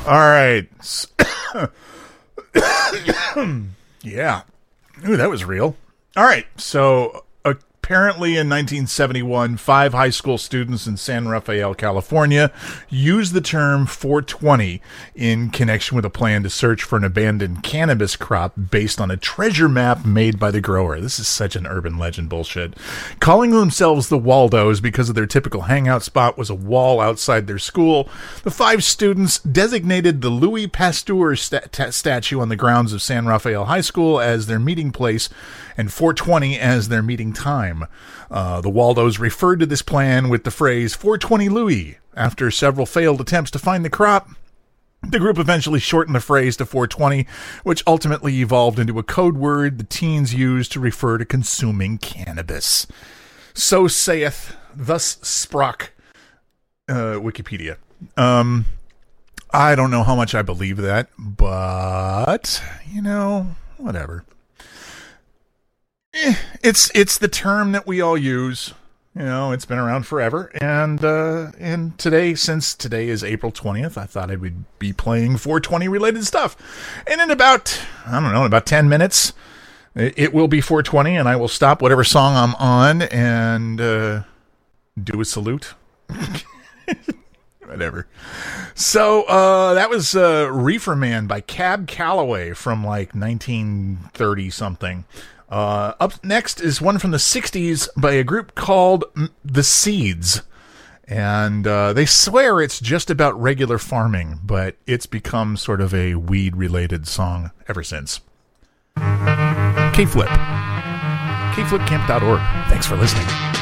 All right. Yeah. Ooh, that was real. All right. So apparently in 1971, 5 high school students in San Rafael, California, used the term 420 in connection with a plan to search for an abandoned cannabis crop based on a treasure map made by the grower. This is such an urban legend bullshit. Calling themselves the Waldos because of their typical hangout spot was a wall outside their school, the 5 students designated the Louis Pasteur statue on the grounds of San Rafael High School as their meeting place and 420 as their meeting time. The Waldos referred to this plan with the phrase 420 Louis. After several failed attempts to find the crop, the group eventually shortened the phrase to 420, which ultimately evolved into a code word the teens used to refer to consuming cannabis. So saith, thus sprach Wikipedia. I don't know how much I believe that, but, whatever. It's the term that we all use. It's been around forever. And today, since today is April 20th, I thought I would be playing 420 related stuff. And in about 10 minutes, it will be 420 and I will stop whatever song I'm on and do a salute. Whatever. So that was Reefer Man by Cab Calloway from like 1930 something. Up next is one from the 60s by a group called The Seeds. And they swear it's just about regular farming, but it's become sort of a weed-related song ever since. K-Flip. KFlipCamp.org. Thanks for listening.